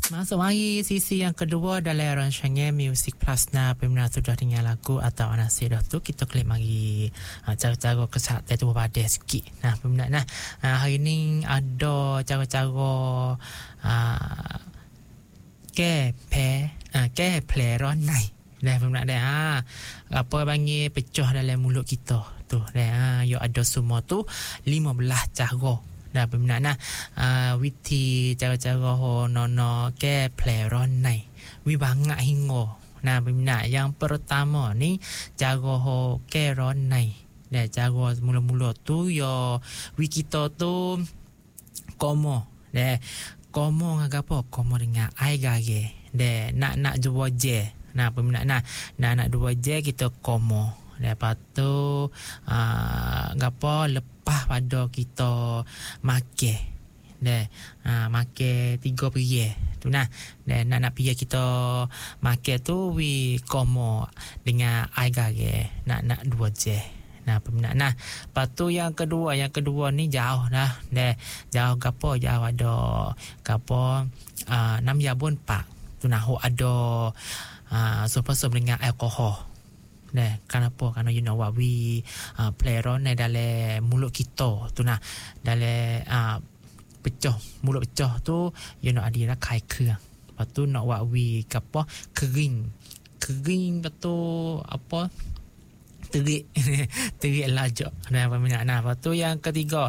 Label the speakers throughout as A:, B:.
A: Masuk mari sisi yang kedua dalam rancangan Music Plus na peminat sudah dengar lagu atau anasir dah tu kita klik mari cara-cara kesihatan tu pada sikit. Nah peminat nah hari ni ada cara-cara ke pleron nai. Dah peminat dah apa panggil pecah dalam mulut kita tu dah yo ada semua tu 15 cara. Dah peminat nah witi cara-cara ho nono ke pleron nai wi bangat hingo. Nah peminat yang pertama ni cara ho ke ron nai. Dah cara mula-mula tu yo wi kita tu komo. Dah komo ngak apa? Komo dengan ai gage. Dah nak dua je. Nah peminat nak dua je kita komo. Lepas tu gapo lepas pada kita makan makan 3 piye tu nah dan nak piye kita makan tu wi komo dengan ai gage nak 2 je. Nah peminat lepas tu yang kedua ni jauh dah jauh gapo jauh ada gapo 6 jabun pak tu nah ada sopasum dengan alkohol. Nah, kenapa? Karena you know what we pleron dalam mulut kita tu nah dalam pecah mulut pecah tu you know ada kai keung. Lepas tu nak what we apa kering betul apa terik lajak. Nah peminat lepas tu yang ketiga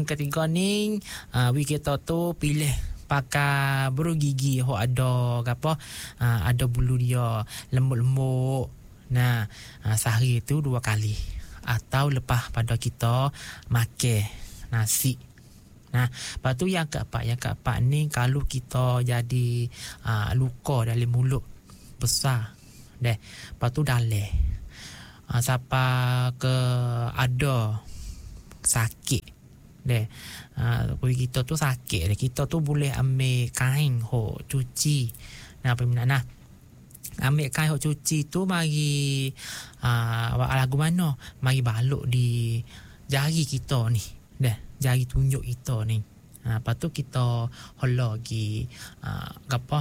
A: ni we kita tu pilih pakai bulu gigi ho ada apa ada bulu dia lembut-lembut. Nah sehari tu 2 kali atau lepas pada kita makan nasi. Nah lepas tu yang keempat ni kalau kita jadi luka dalam mulut besar deh lepas tu daleh siapa ke ada sakit deh kita tu sakit kita tu boleh ambil kain ho cuci. Nah peminat ambil kain ho cuci tu mari lagu mana mari baluk di jari kita ni dah jari tunjuk kita ni. Lepas tu kita hola lagi apa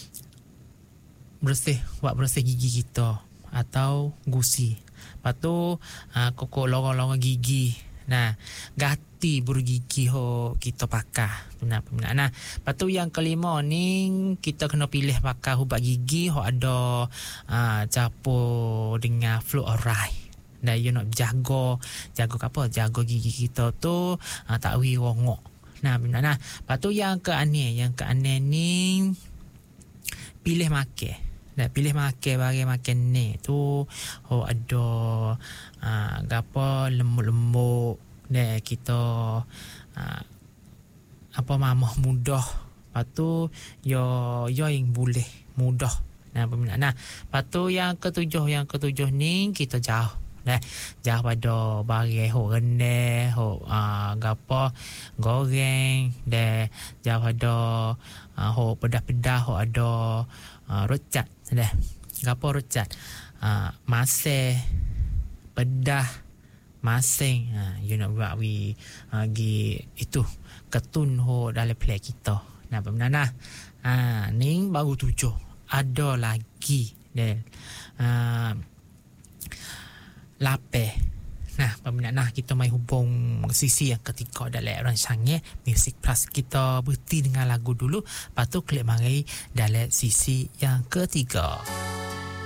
A: bersih gigi kita atau gusi. Lepas tu kokok lorong-lorong gigi. Nah ganti bergigi ho kita pakai benar. Lepas tu yang kelima ni kita kena pilih pakai ubat gigi ho ada campur dengan fluoride. Nah you nak jaga apa jaga gigi kita tu tak wi rongok. Nah benar. Lepas tu yang keane ni pilih makan. Dah pilih makan barang makan ni tu ho ada gapo lembut-lembut dah kita apa mamah mudah. Lepas tu yo yang boleh mudah. Nah peminat lepas tu yang ketujuh ni kita jauh pada barang ho rendang ho gapo goreng dah jauh pada ho pedas-pedas ho ada rocat dah gapo rocat masih pedas masing you know what we itu ketun ho dalam plate kita. Nah peminat ni baru 7 ada lagi deh lapeh. Nah peminat kita mai hubung sisi yang ketiga dalam rancangan Music Plus. Kita berhenti dengan lagu dulu lepas tu klik mari dalam sisi yang ketiga.